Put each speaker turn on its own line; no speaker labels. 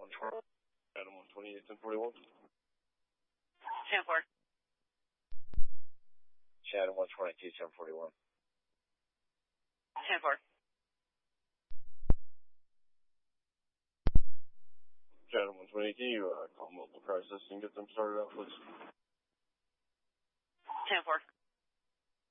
120. Adam 128, 1041.
10-4.
Shadow 122, 1041.
10-4.
Shadow 120, can you call mobile crisis and get them started out, please?
10-4.